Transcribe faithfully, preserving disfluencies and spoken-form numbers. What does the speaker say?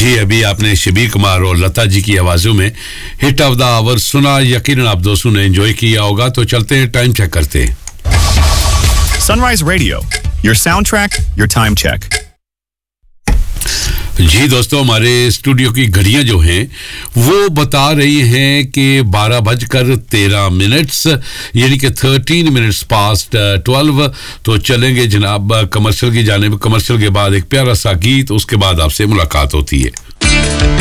जी अभी आपने शबीर कुमार और लता जी की आवाजों में हिट ऑफ द आवर सुना, यकीनन आप दोस्तों ने एंजॉय किया होगा। तो चलते हैं, टाइम चेक करते हैं। Sunrise Radio, your soundtrack, your time check. जी दोस्तों, हमारे स्टूडियो की घड़ियां जो हैं वो बता रही हैं कि बारह बजकर तेरह मिनट्स, यानी कि थर्टीन मिनट्स पास्ट ट्वेल्व। तो चलेंगे जनाब कमर्शियल की जानिब। कमर्शियल के बाद एक प्यारा सा गीत, उसके बाद आपसे मुलाकात होती है।